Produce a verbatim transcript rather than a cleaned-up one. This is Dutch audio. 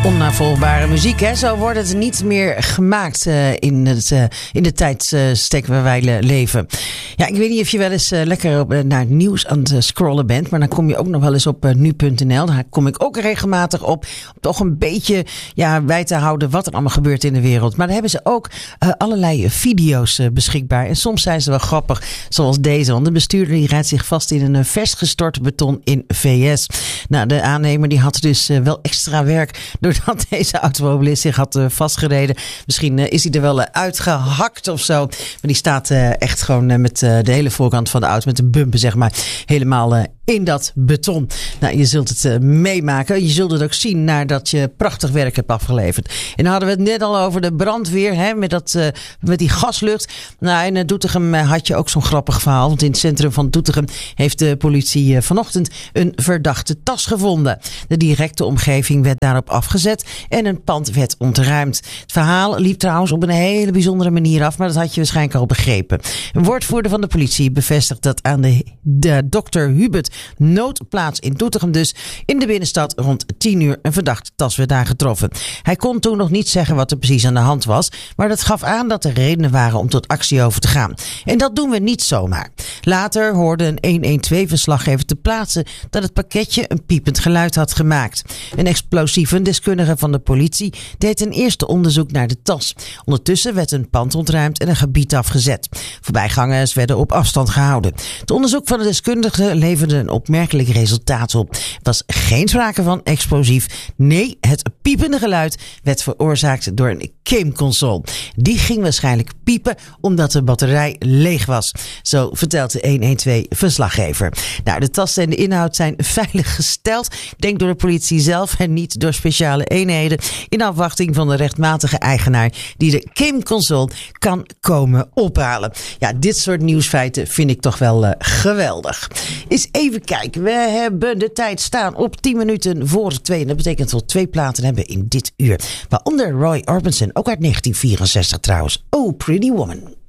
Onnavolgbare muziek, hè? Zo wordt het niet meer gemaakt uh, in, het, uh, in de tijdstek uh, waar wij uh, leven. Ja, ik weet niet of je wel eens uh, lekker op, uh, naar het nieuws aan het uh, scrollen bent, maar dan kom je ook nog wel eens op uh, nu punt n l. Daar kom ik ook regelmatig op, om toch een beetje ja, bij te houden wat er allemaal gebeurt in de wereld. Maar dan hebben ze ook uh, allerlei video's uh, beschikbaar. En soms zijn ze wel grappig, zoals deze. Want de bestuurder die rijdt zich vast in een uh, vers gestort beton in V S. Nou, de aannemer die had dus uh, wel extra werk doordat deze automobilist zich had uh, vastgereden. Misschien uh, is hij er wel uh, uitgehakt of zo. Maar die staat uh, echt gewoon uh, met uh, de hele voorkant van de auto, met de bumper zeg maar, helemaal uh, in dat beton. Nou, je zult het uh, meemaken. Je zult het ook zien nadat je prachtig werk hebt afgeleverd. En dan hadden we het net al over de brandweer, hè, met, dat, uh, met die gaslucht. Nou, in uh, Doetinchem uh, had je ook zo'n grappig verhaal. Want in het centrum van Doetinchem heeft de politie uh, vanochtend een verdachte tas gevonden. De directe omgeving werd daarop afgezet en een pand werd ontruimd. Het verhaal liep trouwens op een hele bijzondere manier af, maar dat had je waarschijnlijk al begrepen. Een woordvoerder van de politie bevestigt dat aan de, de dokter Hubert noodplaats in Doetinchem dus in de binnenstad rond tien uur een verdachte tas werd aangetroffen. Hij kon toen nog niet zeggen wat er precies aan de hand was, maar dat gaf aan dat er redenen waren om tot actie over te gaan. En dat doen we niet zomaar. Later hoorde een honderdtwaalf-verslaggever te plaatsen dat het pakketje een piepend geluid had gemaakt. Een explosieve deskundige van de politie deed een eerste onderzoek naar de tas. Ondertussen werd een pand ontruimd en een gebied afgezet. Voorbijgangers werden op afstand gehouden. Het onderzoek van de deskundige leverde een opmerkelijk resultaat op. Er was geen sprake van explosief. Nee, het piepende geluid werd veroorzaakt door een gameconsole. Die ging waarschijnlijk piepen omdat de batterij leeg was. Zo vertelt de honderdtwaalf-verslaggever. Nou, de tas en de inhoud zijn veilig gesteld. Denk door de politie zelf en niet door speciale eenheden. In afwachting van de rechtmatige eigenaar die de gameconsole kan komen ophalen. Ja, dit soort nieuwsfeiten vind ik toch wel uh, geweldig. Eens even kijken. We hebben de tijd staan op tien minuten voor twee. En dat betekent dat we twee platen hebben in dit uur. Waaronder Roy Orbison, ook uit negentien vierenzestig trouwens. Oh, Pretty Woman.